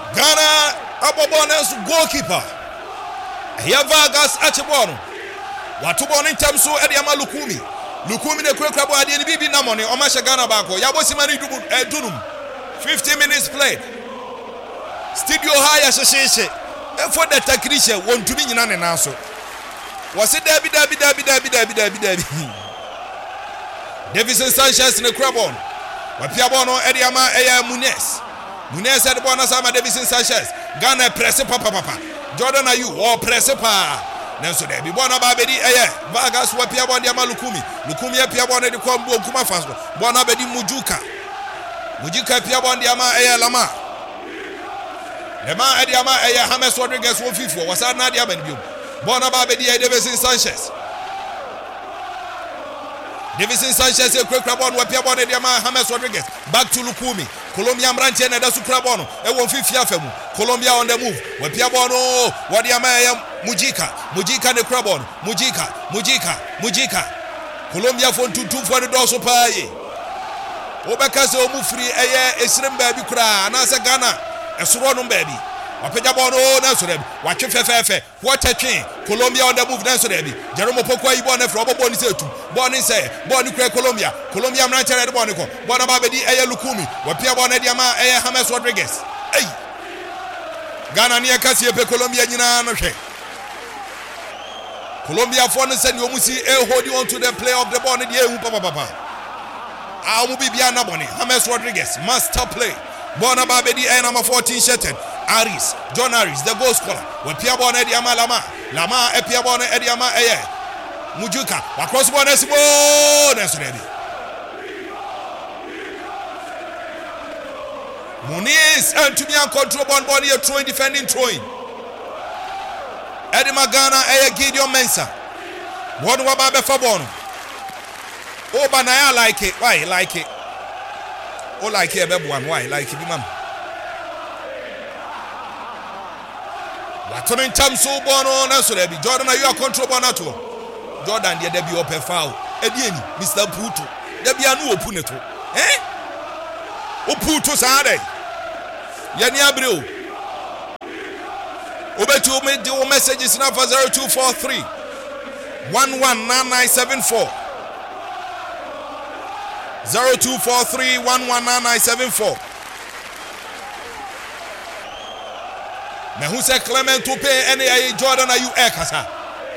Ghana abobonus goalkeeper. Here Vargas Achibon. Watubon in terms so Ediama Lukumi. Lukumi the Krabo Adi Bibi Namoni, Omasha Ghana Bako, Yabosimani Dunum. 50 minutes played. Studio High Association. And for the technician, want to be in an answer. Was it Debbie? Davison Sanchez in the Crabon. Wapiabono Ediama Aya Munez. Munez had Bonasama Davison Sanchez. Ghana press papa. Jordan Ayew or press pa. Nanso Debbie Bona Babedi Aya. Vargas Wapiabon Diama Lukumi. Lukumi Piabon de Combo Kuma Fasco. Bona Bedi Mujuka. Mujuka Piabon Diama Aya Lama. Lama Ediama Aya James Rodriguez 154. Was that Nadia Benbu? Bona Babedi Davison Sanchez. Davison Sanchez a quick crabon, Wapiabon, Ediama, James Rodriguez. Back to Lukumi. Colombia Branchen and Dasu Crabono. A 150 Colombia on the move. Wapiabono, Wadiama, Mujika the Crabon. Mujika. Colombia for 2 for the Dosso Pay. Obakazo Mufri, a Srim baby cry, and as a Ghana, a Suronum baby. Wapiabono, Nasureb, watch your fefe. What a chain. Colombia on the move, Nasureb. Jerome Pokwa, Ibon, from Bonisetu. Boni say, Boni Colombia. Colombia Rancher at Bonico. Bonababedi, Aya Lukumi. Wapia Bonediama, Aya James Rodriguez. Hey! Ghana near Cassia, Colombia, Nina. Colombia for the send you see, holding on to the play of the Bonnet, Papa. I will be Biana Boni, James Rodriguez, master play. Bonababedi, number 14 shattered. Aris, John Aris, the goal scorer. Wapia Bonediama Lama, Epia Bonediama, Aya. Mujuka, across one as ready. Muniz and to be on control one body of throwing, defending, throwing. Eddie Magana, Gideon Mensa. One Wababe Fabon. Oh, Banaya like it. Why like it? Oh, like it, one. Why like it, ma'am? What in terms so bono, Nasorebi? Jordan, are you a control bonato? Jordan, there be open foul. Edieni, Mr. Puto. There be a new opponent. Oputo Sade. Yani Abreu. Obetu made the messages now for 0243 119974. 0243 119974. Now who said Clement to pay any Jordan are you Ekasa?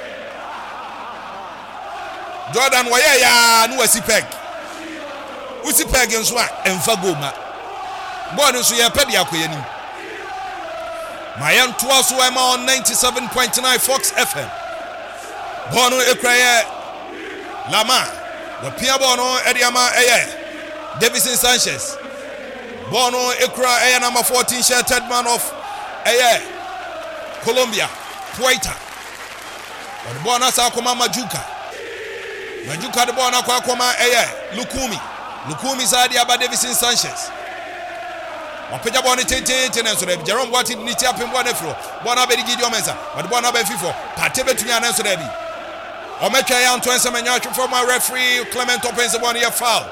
Jordan waya no asipeg. Usipeg enso a emfa goma. Boy nso ye pedi akoyani. Mayan toaso ema on 97.9 Fox FM. Bono ekraye Lama. The Pia Bono Ediama Davison Sanchez. Bono ekra number 14 shirted man of Colombia. Puerta. But Bona Sakoma Majuka. Majuka the Bona Kwakoma Lukumi Zadi Aba Davison Sanchez. Wapeja Boni Tintin, Jerome Watty Nitiap in Bonefro, Bona Bedigidio Mensa, but Bona Befifo, Patebe to Yan Sodebi. Omecha Antoine Semenyachu for my referee, Clement opens the 1 year foul.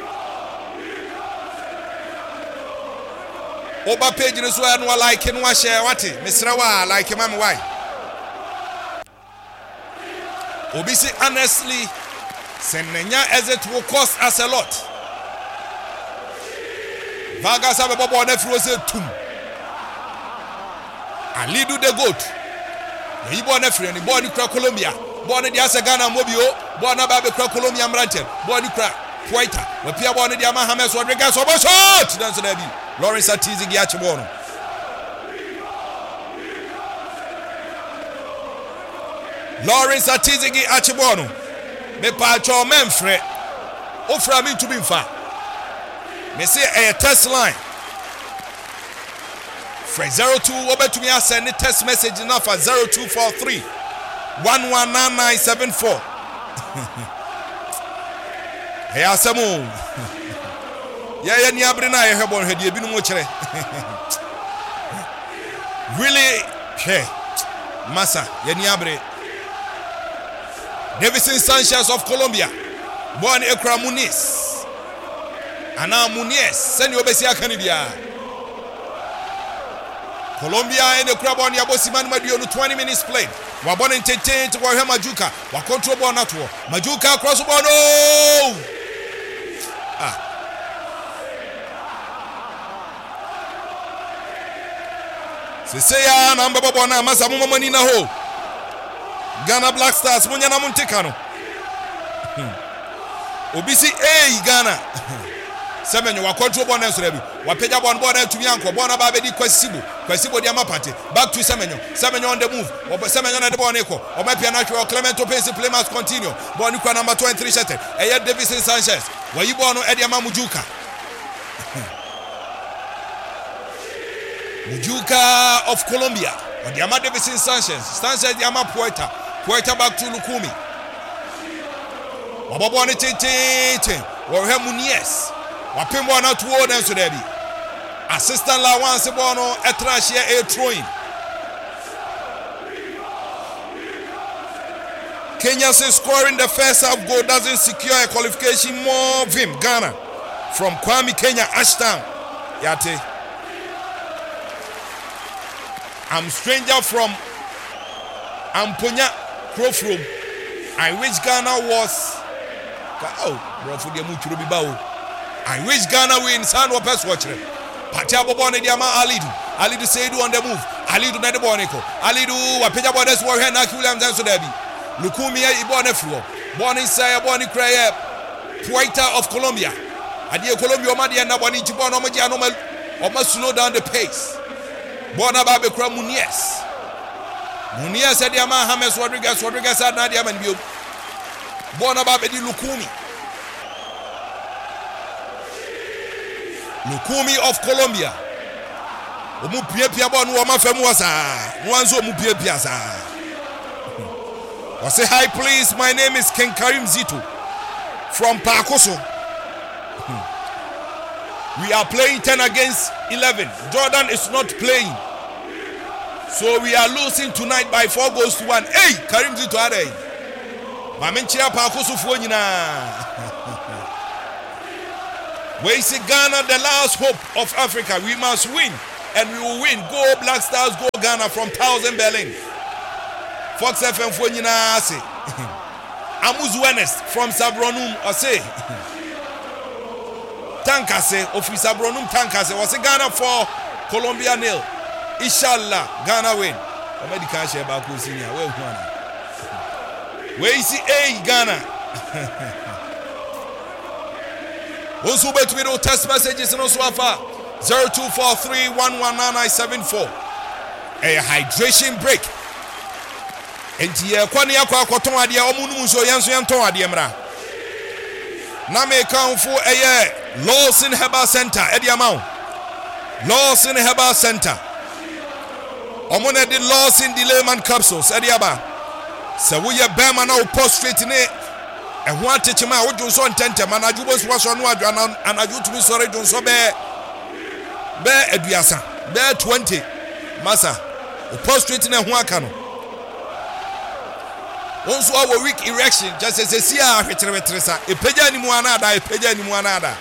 Oba page in the no like in one share what Mr. Wa like him, why? Obisi honestly, Senenya as it will cost us a lot. Vargas have a bobo on the frozen tomb. And lead the goat. The Ibo Nefri and the body crack Colombia. Born in the Asagana Mobio, born about the Colombia Branchen, body crack, Puerta, the Pia Bonne de James Rodriguez, over shot. That's the debut. Lawrence Atizi Giachibono. Lawrence Atizi Giachibono. Me pacho memfre. Ofra me to be far. Me say a test line. Fred 02 over to me I send a test message enough at 0243 119974. Hey Asamu. Yeah, ni abrina ye hebon hedi ebi no mo kire. Really? Hey. Massa, ye ni abre. Davison Sanchez of Colombia. Born Ekra Muniz. Ana Muniz, send you obesi akanibia. Colombia in the crab on Yabosiman Madio 20 minutes played. Wabon entertained to Warham Majuka. Control ball not war. Majuka cross the ball. No! Seseya na mbaba na masa muma manina ho. Ghana Black Stars munya na muntekano. Obisi Ghana. Semenyo wa control ball na so rebi. Wa peja ball na tumi anko ball na ba be di Kwesibo di amapate. Back to Semenyo. Semenyo on the move. Semenyo na the ball neko. Omapia na twa Clemento Pence play must continue. Ball ni kwa number 23 shete. Eye Davison Sanchez. Wa yi ball no Eddie Amamujuka. Mujuka of Colombia. Odiama Davison Sanchez. Sanchez Diama Puerta. Puerta back to Lukumi. Wababone tete. Warhe Munies. Wapimbo na tuo na so debi. Assistant la one se bono etrash here a throwing. Kenya says scoring the first half goal doesn't secure a qualification. More Vim Ghana from Kwame Kenya Ashton. Yate. I'm stranger from Amponya Crofrom. I wish Ghana was. Oh, bro, for the much ruby bow. I wish Ghana wins. San Wapes watcher. Patia Bobone Diama Alidu Seidu on the move. Alidu Nedebonico. Alidu Wapeja Bodes Warhen Akulam Danso Debi. Lukumia Ibone Flo. Boni Saya Boni Craya. Puerta of Colombia. Adia Colombia Madia Nabani Chibon Omajiano almost slow down the pace. Bona Babe Kra Munies. Munies said Yama James Rodriguez had Nadia Manbio. Bona Babe di Lukumi. Lukumi of Colombia. Omu pia bon wama femu wasa. Nwanzo omu pia sa. I say hi please, my name is King Karim Zito from Pakoso. We are playing 10 against 11. Jordan is not playing. So we are losing tonight by 4 goals to 1. Hey, Karim Zito are. Mamenchia Pakoso fuonyina. We see Ghana the last hope of Africa. We must win and we will win. Go Black Stars, go Ghana from 1000 Berlin. Fox FM fuonyina ase. Amuzu Ernest from Sabronum ase. Tankase of Sabronum Tankase was Ghana for Colombia nil. Inshallah Ghana win. Omedika share baku senior. We see Ghana. Also between all text messages and also 0243119974. A hydration break. Enti kwani yakwa akoton ade omunum so yenso yenton ade mra. Na me kan fo Lawson Herbal Center edi amount. Lawson Herbal Center. Omone de Lawson Delayman capsules edi aba. Se wo ye bema na wo prostrate ne ehun atechema wo jonso ntente manajubo so no adwa anaju tumi sore jonso be aduasa be 20 masa wo prostrate ne ehun aka no. Onso our weak erection just as a sia hwetresa epeja ni mu anada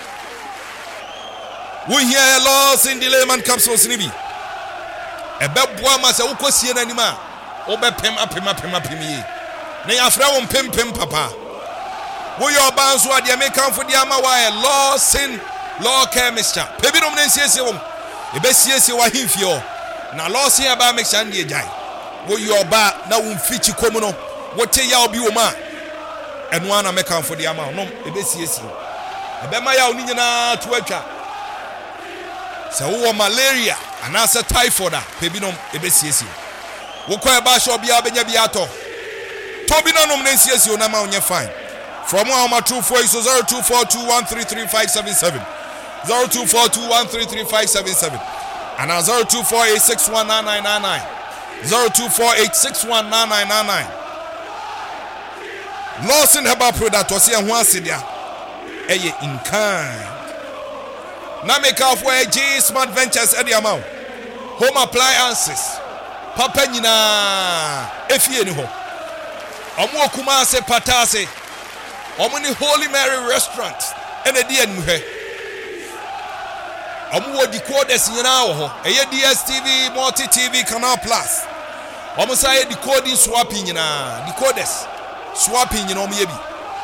we hear loss in Delayman capsules ni bi ebeboa masa wo kosie na nima wo be pem apem yi na yafra wo pem papa wo your banso ade make am for the ama wa loss in law care mixture pebi nom na siesie wo ebe siesie wa himfio na loss in aba mixture ndi ejai wo your ba na wo mfichi komu no what ya obi wo ma eno ana make am for the ama no ebe siesie ebe ma ya oni nyina to atwa se wo malaria anasa typhoid a pebi nom ebe siesie wo kwa e ba sho bia benya bia to bi no nom na siesie na ma onye fine from our true voice 0242133577 0242133577 and 0248619999 0248619999 Lawson Herbal product was here once in there. Eye in kind. Now make off where G Smart Ventures at the amount. Home appliances. Papa Nina. If you know. Omo Kumase Patase. Omuni Holy Mary restaurant. And a dear Muhe. Omu wo decoders nyina wo ho. Eye DSTV, Multi TV, Canal Plus. Omu say decoding swapping nyina, decoders. Swapping nyina omu ye bi.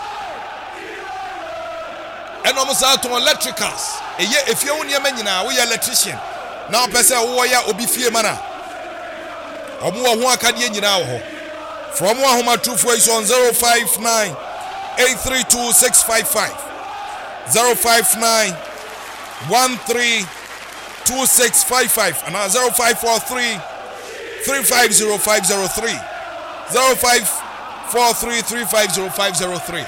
And omu say to electricals. Eye efie wo niam nyina wo ye electrician. Na opese wo ya obi fie mana. Omu wo ho akade nyina wo ho. From Wahoma True Voice on 059 832 655 059 13 2655 and 0543 350 503 0543 350 503.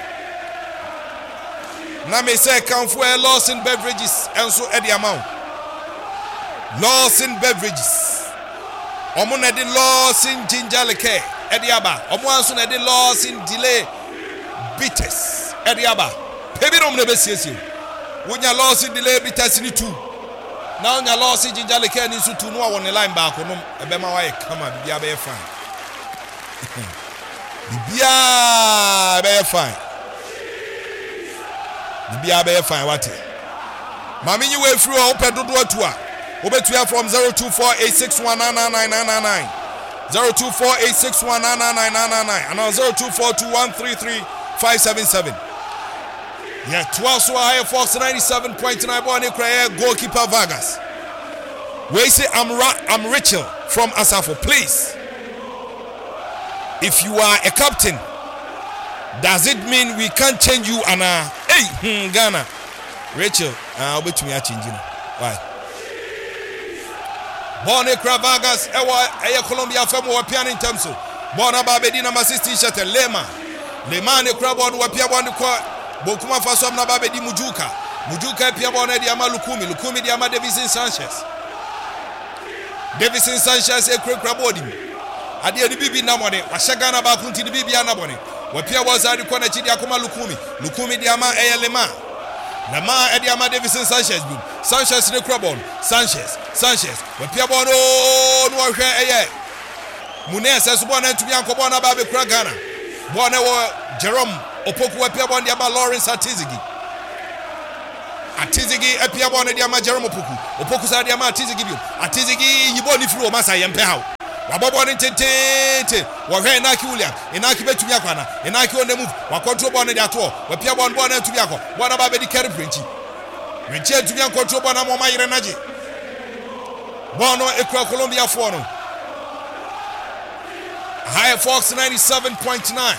Now me say come for Lawson Beverages and so at the amount. Lawson Beverages. Omuna di Lawson Ginger Liquor. Ediaba, Omuanso na de loss in delay bitters. Ediaba, Pebi no nebesiesi. Wonya loss in delay bitters ni 2. Now nya loss in ginger liquor ni so 2 no a won line back no ebema wa kama bibia be fine. Bibia be fine. Bibia be fine wati. Mami you way through open dodo atua. Obetua from 0248619999. 0248619999 and 0242133577. Yeah, 12 so high Fox 97.9 Bonnie Cray goalkeeper Vargas. We say I'm Rachel from Asafo. Please, if you are a captain, does it mean we can't change you? And hey, Ghana, Rachel, I'll bet me a changing. Why? Bonnie Cravagas, Ewa, Colombia Femo, Wapian in Temso, Bona Babedi number 16 shirt, Lema, Lemane Crabon, Wapia one court, Bokuma Fasom Nababedi Mujuka, Mujuka Piabone Diama Lukumi Diama Davison Sanchez. Davison Sanchez, a quick crabodi. Adia the Bibi Namone, Washagana Bakunti the Bibi Anabone, Wapia was at the corner Chidiakuma Lukumi Diama Lema. Nama Ediama Davison Sanchez, Sanchez the Crabon, Sanchez, Wapiabon, no Eye, Munes as one to be Uncle Bona Baby Kragana, Bona Jerome, Opoku Wapiabon Yama Lawrence Atizigi, Epiabon Yama Jerome Opoku Sadiama Atizigi, Atizigi, Yiboni Flu, Massa Yempel. Wabobon Tente, Wahe Naki William, Inaki Betumiakana, Inaki on the move, Wakontrol Bonnet at all, Wapiabon Bonnet to Yako, one about the carry Princi. Richard to Yan Control Bonamo Mayenaji. Bono Equa Colombia Fono. High Fox 97.9.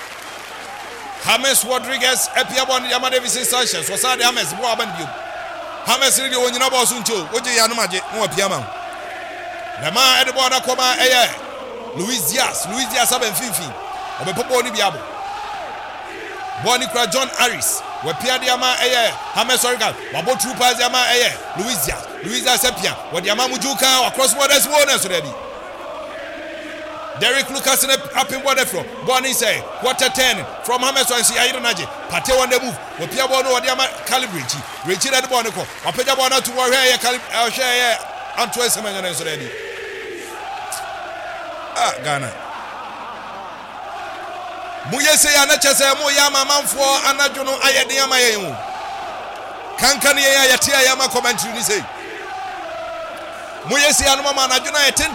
James Rodriguez, Epiabon Yamadevison Sanchez, was at James Boabandu. James Radio when you know about Suncho, what do you know? Piama. Lama Edibona Koma Eye, Luis Diaz Aben Fifi, Obepopo Nibiabo. Bonicra John Harris, Wapia Diama Eye, James Orga, Wabo Troopers Yama Eye, Luis Diaz Sepia, what Yama Mujuka, across borders, waters ready. Derek Lucas up in Waterfro, Bonnie say, quarter 10 from James Wansi Ayenaji, Pate on the move, Wapia Bono, Diama Calibrici, Richard at Bonico, Wapia Bona to Warrior Calib, Antoine Semenyo is ready. Ghana. Muye say anacha say moya mamamfo anajono ayede yama yehu. Kankani ya yatia yama commentary ni say. Muye say anu mama anajono ya ten.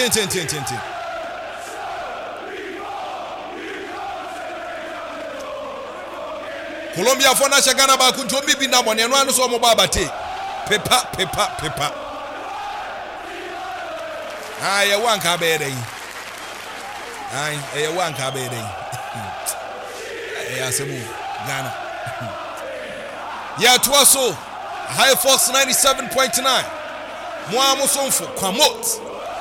Colombia for na Ghana ba kunto bibi na bone no anu so mo ba bate. Pepa. Aye wan ka be dey. Aye wan ka be dey. Aye asemu Ghana. Yeah, Twaso. High Fox 97.9. Mo amosonfo kwamot.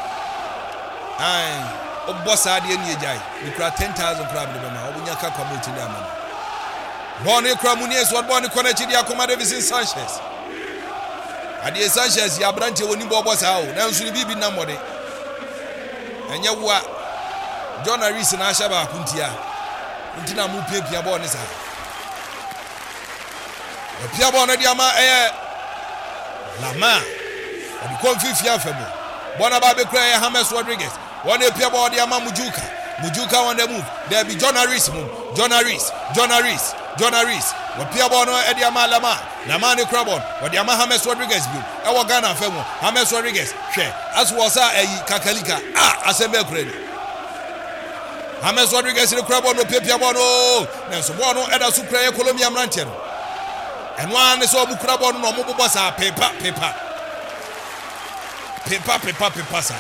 Aye. Obosa ade ni ejai. Ni kra 10,000 kra be ma. Obunya ka kwamot ni amana. Boni kra munies what boni kona chidi akoma Davison Sanchez. Ade Sanchez ya branche woni bobosa o. Na nsu ni bibi na mode. Enye wa John Harris na ashaba akuntia ntina mu pia ball ne sa pia ball na dia ma lama odi konfifia famo bona ba be kra James Rodriguez one pia ball dia ma Mujuka on the move there be John Harris wa pia ball no dia ma lama na man ne kura ball wɔde ama James Rodriguez bi ɛwɔ Ghana fa mu James Rodriguez hwɛ as was Kakalika asɛmbe kura ni James Rodriguez ne kura ball no pepia ball no nanso ball no ɛda so kura yɛ Colombia mrantie no ɛno ane sɛ ɔmo kura ball no na ɔmo bobɔ saa pepa saa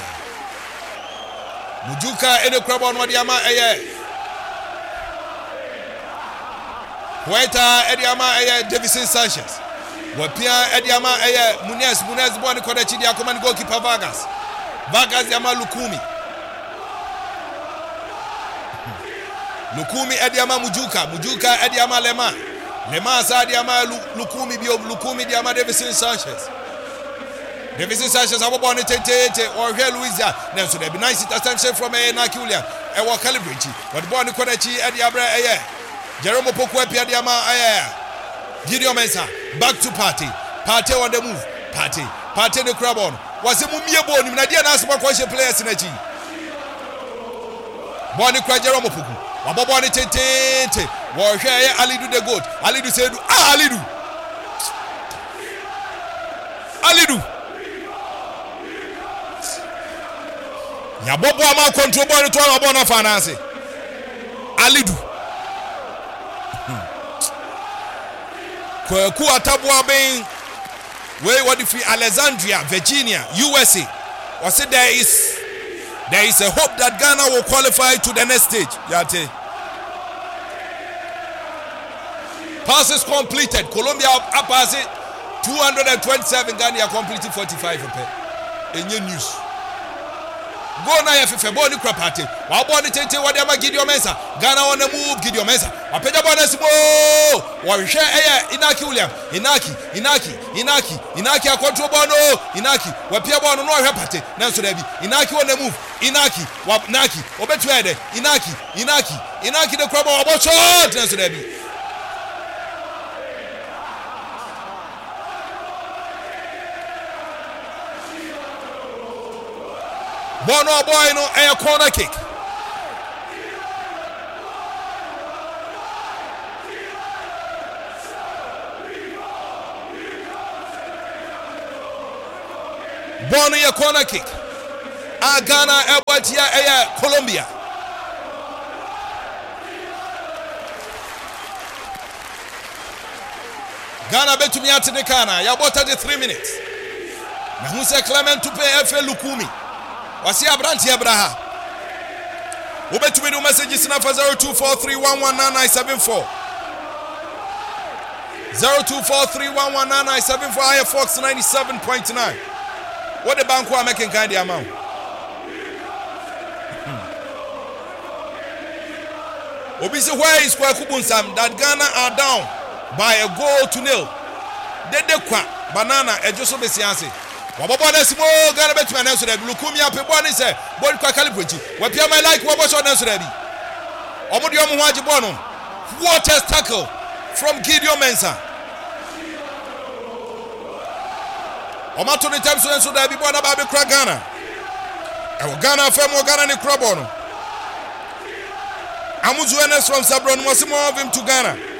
Mujuka ene kura ball no wɔde ama Huerta Ediama Davison Sanchez. Wapia Ediama Munez Boni Kodechi dia command goalkeeper Vargas Ediama Lukumi Ediama Mujuka Ediama Lema sa Ediama Lukumi Ediama Davison Sanchez aboboni tete or here Luisa Nelson there be nice interception from Naki William wa Calibrity but Boni Kodechi Ediabra Jerome Opoku appeared Gideon Mensah back to Partey on the move Partey the crab on was a mumie bone na dia na asoma kwahye players na chi Boni kwa Jerome Opoku waboboni tete wo hwe Alidu the goat Alidu sedu Alidu ya bobo ama control ball to aba na finance Alidu Kwaku Atabua being where what if Alexandria, Virginia, USA. Was it there is a hope that Ghana will qualify to the next stage. Yate. Passes completed. Colombia up pass it 227. Ghana completed 45. In your news. Go na ya fefe ball ni kura Partey. Wa ball ni tete wa dia ma Gideon Mensah. Ghana on the move Gideon Mensah. Wa peja ball na simo. Wa hwe Inaki William. Inaki a control ball no. Inaki wa pia ball no hwe Partey. Na so da bi. Inaki on the move. Inaki wa Naki. Obetu ede. Inaki the kura ball obo shot na so da bi. Bono boy no a corner kick. Bono a corner kick. Ghana Ebatia Colombia. Ghana betumi atene kana ya bota de 3 minutes. Na hu se Clement to pay FA Lukumi. Wasi Abranti Abraha. Ubetumi do messages na 0243119974. 0243119974 I Fox 97.9. What the bank are making kind of amount? Obisi where is Kwaku Bunsam that Ghana are down by a goal to nil. Dede kwa banana ejoso besianse. Wabobona simo Ghana betu anenso de Lukumi apeboni se ball kwa Calibrity. Wapia my like wabosho anenso de bi. Omodi omo ho agebo no. What a tackle from Gideon Mensah. Omato ni time so de bi bona ba be kra Ghana. E Ghana fam Ghana ni kra bono. Amuzu Enes from Sabron was more of him to Ghana.